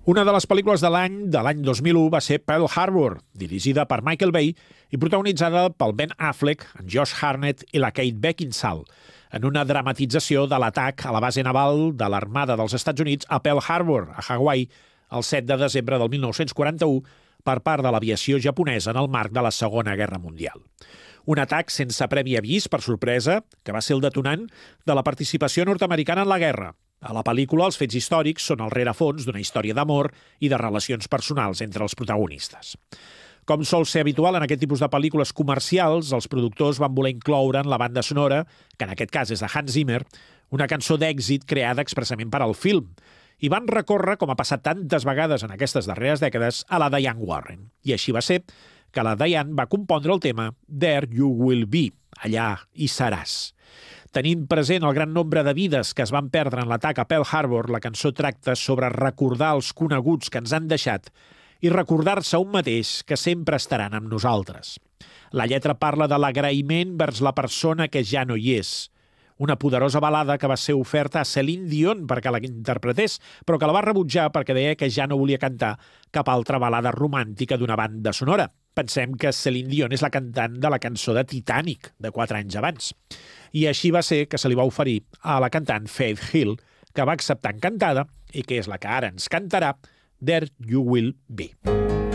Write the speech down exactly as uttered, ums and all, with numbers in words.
Una de les pel·lícules de l'any de l'any dos mil u va ser Pearl Harbor, dirigida per Michael Bay i protagonitzada pel Ben Affleck, en Josh Hartnett i la Kate Beckinsale, en una dramatització de l'atac a la base naval de l'Armada dels Estats Units a Pearl Harbor, a Hawaii, el set de desembre del mil nou-cents quaranta-u, per part de l'aviació japonesa en el marc de la Segona Guerra Mundial. Un atac sense previ avís, per sorpresa, que va ser el detonant de la participació nord-americana en la guerra. A la pel·lícula, els fets històrics són el rerefons d'una història d'amor i de relacions personals entre els protagonistes. Com sol ser habitual en aquest tipus de pel·lícules comercials, els productors van voler incloure en la banda sonora, que en aquest cas és de Hans Zimmer, una cançó d'èxit creada expressament per al film, i van recórrer, com ha passat tantes vegades en aquestes darreres dècades, a la Diane Warren. I així va ser que la Diane va compondre el tema There You Will Be, allà hi seràs. Tenint present el gran nombre de vides que es van perdre en l'atac a Pearl Harbor, la cançó tracta sobre recordar els coneguts que ens han deixat i recordar-se un mateix que sempre estaran amb nosaltres. La lletra parla de l'agraïment vers la persona que ja no hi és. Una poderosa balada que va ser oferta a Celine Dion perquè la interpretés, però que la va rebutjar perquè deia que ja no volia cantar cap altra balada romàntica d'una banda sonora. Pensem que Celine Dion és la cantant de la cançó de Titanic, de quatre anys abans. I així va ser que se li va oferir a la cantant Faith Hill, que va acceptar encantada i que és la que ara ens cantarà There You Will Be.